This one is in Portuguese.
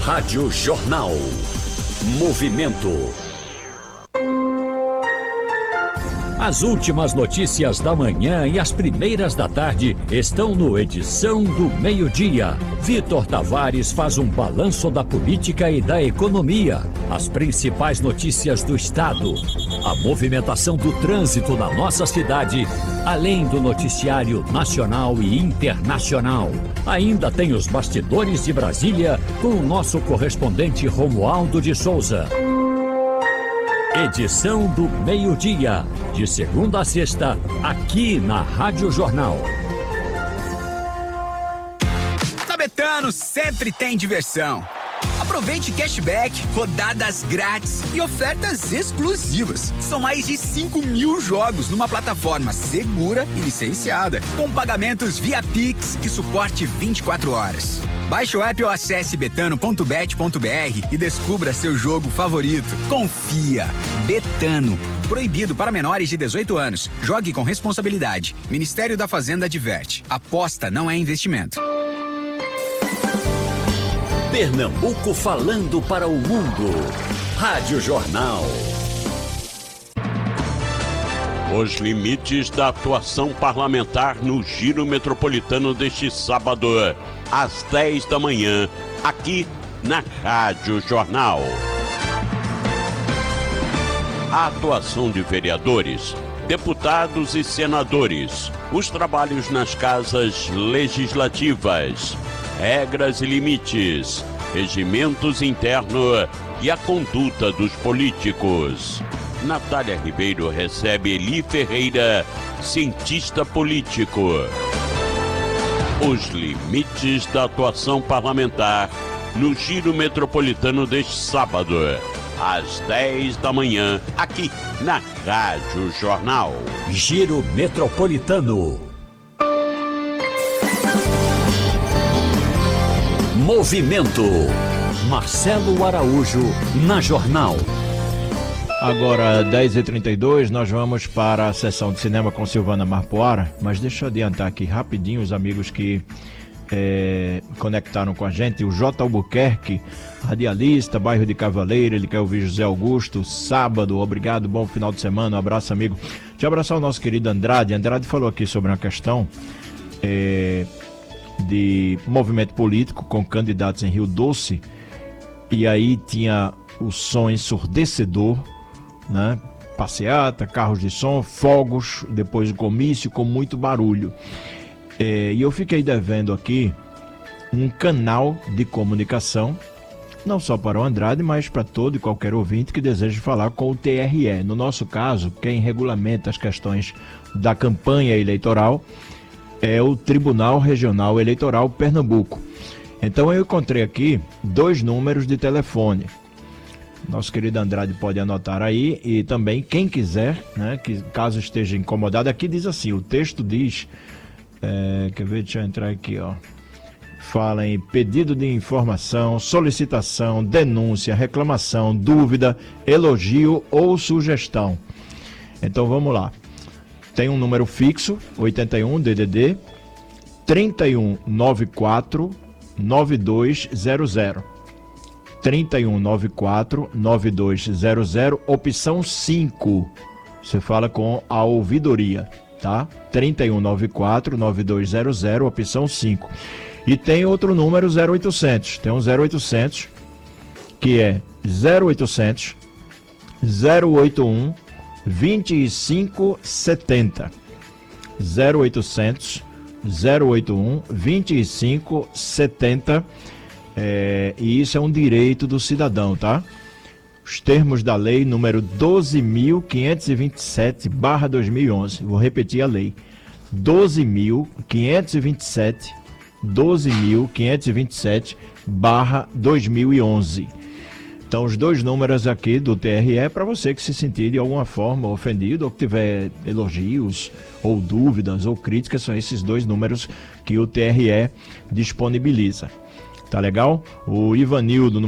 Rádio Jornal. Movimento. As últimas notícias da manhã e as primeiras da tarde estão no Edição do Meio-Dia. Vitor Tavares faz um balanço da política e da economia, as principais notícias do estado, a movimentação do trânsito na nossa cidade, além do noticiário nacional e internacional. Ainda tem os bastidores de Brasília com o nosso correspondente Romualdo de Souza. Edição do Meio-Dia, de segunda a sexta, aqui na Rádio Jornal. Na Betano sempre tem diversão. Aproveite cashback, rodadas grátis e ofertas exclusivas. São mais de 5.000 jogos numa plataforma segura e licenciada, com pagamentos via Pix e suporte 24 horas. Baixe o app ou acesse betano.bet.br e descubra seu jogo favorito. Confia. Betano. Proibido para menores de 18 anos. Jogue com responsabilidade. Ministério da Fazenda adverte. Aposta não é investimento. Pernambuco falando para o mundo. Rádio Jornal. Os limites da atuação parlamentar no Giro Metropolitano deste sábado, às 10 da manhã, aqui na Rádio Jornal. A atuação de vereadores, deputados e senadores, os trabalhos nas casas legislativas, regras e limites, regimentos internos e a conduta dos políticos. Natália Ribeiro recebe Eli Ferreira, cientista político. Os limites da atuação parlamentar no Giro Metropolitano deste sábado, às 10 da manhã, aqui na Rádio Jornal. Giro Metropolitano. Movimento. Marcelo Araújo, na Jornal. Agora, 10h32, nós vamos para a sessão de cinema com Silvana Marpoara, mas deixa eu adiantar aqui rapidinho os amigos que conectaram com a gente. O J. Albuquerque, radialista, bairro de Cavaleiro, ele quer ouvir José Augusto, sábado, obrigado, bom final de semana, um abraço, amigo. Deixa eu abraçar o nosso querido Andrade. Andrade falou aqui sobre uma questão de movimento político com candidatos em Rio Doce, e aí tinha o som ensurdecedor, né? Passeata, carros de som, fogos, depois o comício com muito barulho. E eu fiquei devendo aqui um canal de comunicação, não só para o Andrade, mas para todo e qualquer ouvinte que deseje falar com o TRE. No nosso caso, quem regulamenta as questões da campanha eleitoral é o Tribunal Regional Eleitoral Pernambuco. Então eu encontrei aqui 2 números de telefone. Nosso querido Andrade pode anotar aí, e também quem quiser, né, que caso esteja incomodado, aqui diz assim, o texto diz, quer ver, deixa eu entrar aqui, ó. Fala em pedido de informação, solicitação, denúncia, reclamação, dúvida, elogio ou sugestão. Então vamos lá. Tem um número fixo, 81 DDD 3194 9200. 3194-9200, opção 5. Você fala com a ouvidoria, tá? 3194-9200, opção 5. E tem outro número 0800. Tem um 0800 que é 0800 081 2570. 0800 081 2570. E isso é um direito do cidadão, tá? Os termos da lei número 12.527/2011. Vou repetir a lei. 12.527/2011. Então, os 2 números aqui do TRE para você que se sentir de alguma forma ofendido ou que tiver elogios ou dúvidas ou críticas, são esses 2 números que o TRE disponibiliza. Tá legal? O Ivanildo